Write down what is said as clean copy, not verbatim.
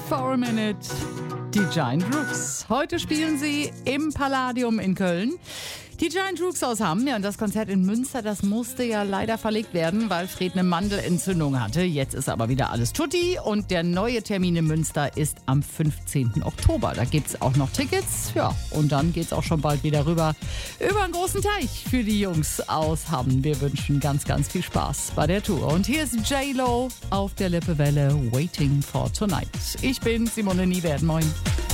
for a Minute. Die Giant Rooks. Heute spielen sie im Palladium in Köln. Die Giant Rooks aus Hamm, ja, und das Konzert in Münster, das musste ja leider verlegt werden, weil Fred eine Mandelentzündung hatte. Jetzt ist aber wieder alles tutti und der neue Termin in Münster ist am 15. Oktober. Da gibt's auch noch Tickets, ja, und dann geht's auch schon bald wieder rüber über einen großen Teich für die Jungs aus Hamm. Wir wünschen ganz, ganz viel Spaß bei der Tour. Und hier ist J-Lo auf der Lippewelle, Waiting for Tonight. Ich bin Simone Niewerth, moin.